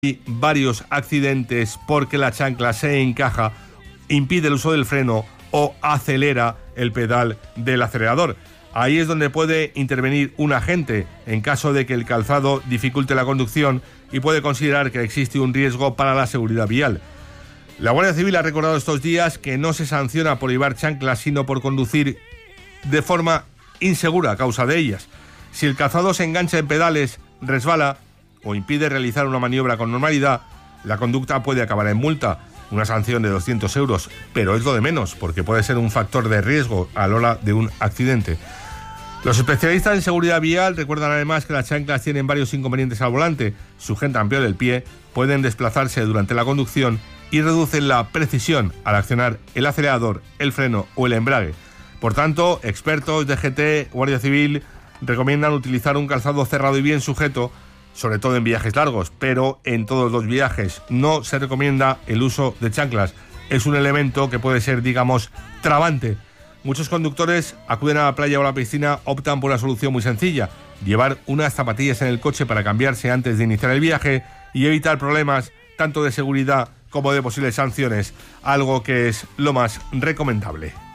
Hay varios accidentes porque la chancla se encaja, impide el uso del freno o acelera el pedal del acelerador. Ahí es donde puede intervenir un agente en caso de que el calzado dificulte la conducción y puede considerar que existe un riesgo para la seguridad vial. La Guardia Civil ha recordado estos días que no se sanciona por llevar chanclas, sino por conducir de forma insegura a causa de ellas. Si el calzado se engancha en pedales, resbala o impide realizar una maniobra con normalidad, la conducta puede acabar en multa, una sanción de 200 euros, pero es lo de menos, porque puede ser un factor de riesgo a la hora de un accidente. Los especialistas en seguridad vial recuerdan además que las chanclas tienen varios inconvenientes al volante, sujetan peor el pie, pueden desplazarse durante la conducción y reducen la precisión al accionar el acelerador, el freno o el embrague. Por tanto, expertos, DGT, Guardia Civil recomiendan utilizar un calzado cerrado y bien sujeto, sobre todo en viajes largos, pero en todos los viajes no se recomienda el uso de chanclas. Es un elemento que puede ser, trabante. Muchos conductores acuden a la playa o a la piscina, optan por una solución muy sencilla: llevar unas zapatillas en el coche para cambiarse antes de iniciar el viaje y evitar problemas tanto de seguridad como de posibles sanciones, algo que es lo más recomendable.